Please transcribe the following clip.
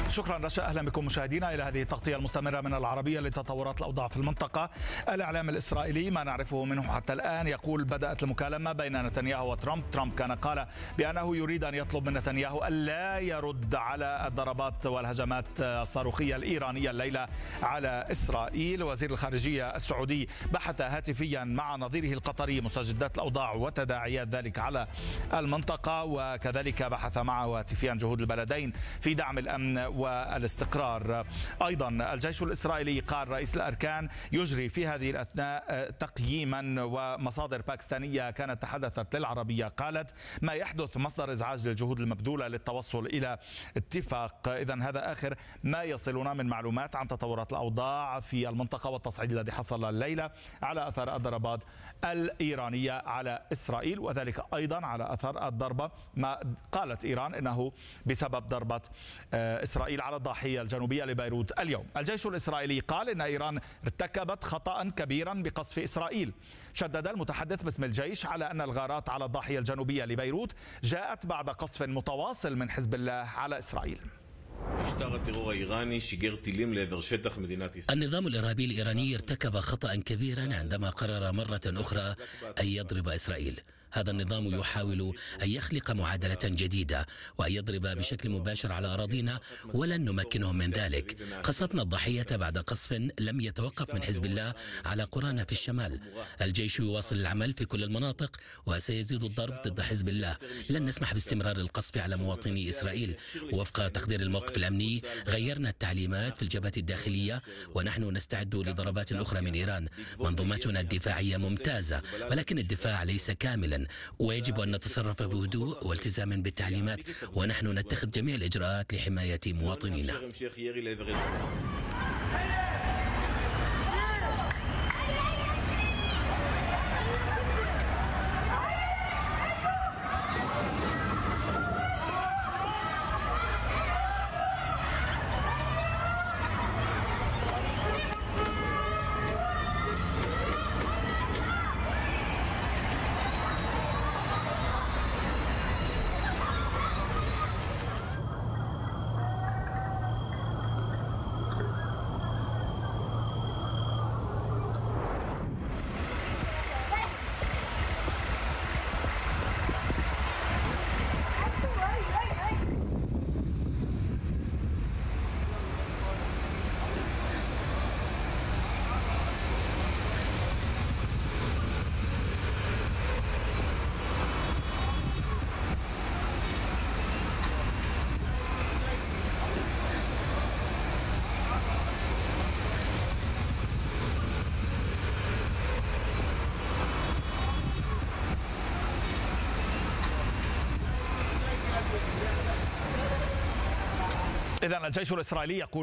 شكرا رشا، أهلا بكم مشاهدينا إلى هذه التغطية المستمرة من العربية لتطورات الأوضاع في المنطقة. الإعلام الإسرائيلي ما نعرفه منه حتى الآن يقول بدأت المكالمة بين نتنياهو وترامب. ترامب كان قال بأنه يريد أن يطلب من نتنياهو ألا يرد على الضربات والهجمات الصاروخية الإيرانية الليلة على إسرائيل. وزير الخارجية السعودي بحث هاتفيا مع نظيره القطري مستجدات الأوضاع وتداعيات ذلك على المنطقة، وكذلك بحث معه هاتفيا جهود البلدين في دعم الأمن والاستقرار. أيضا الجيش الإسرائيلي قال رئيس الأركان يجري في هذه الأثناء تقييما، ومصادر باكستانية كانت تحدثت للعربية قالت ما يحدث مصدر إزعاج للجهود المبذولة للتوصل إلى اتفاق. إذن هذا آخر ما يصلنا من معلومات عن تطورات الأوضاع في المنطقة والتصعيد الذي حصل الليلة على أثر الضربات الإيرانية على إسرائيل، وذلك أيضا على أثر الضربة ما قالت إيران أنه بسبب ضربة إسرائيل على الضاحية الجنوبية لبيروت اليوم. الجيش الإسرائيلي قال إن إيران ارتكبت خطأ كبيرا بقصف إسرائيل. شدد المتحدث باسم الجيش على أن الغارات على الضاحية الجنوبية لبيروت جاءت بعد قصف متواصل من حزب الله على إسرائيل. النظام الإرهابي الإيراني ارتكب خطأ كبيرا عندما قرر مرة أخرى أن يضرب إسرائيل. هذا النظام يحاول أن يخلق معادلة جديدة وأن يضرب بشكل مباشر على أراضينا، ولن نمكنهم من ذلك. قصفنا الضحية بعد قصف لم يتوقف من حزب الله على قرانا في الشمال. الجيش يواصل العمل في كل المناطق وسيزيد الضرب ضد حزب الله. لن نسمح باستمرار القصف على مواطني إسرائيل. وفق تقدير الموقف الأمني غيرنا التعليمات في الجبهة الداخلية، ونحن نستعد لضربات أخرى من إيران. منظومتنا الدفاعية ممتازة، ولكن الدفاع ليس كاملا، ويجب أن نتصرف بهدوء والتزام بالتعليمات، ونحن نتخذ جميع الإجراءات لحماية مواطنينا. إذن الجيش الإسرائيلي يقول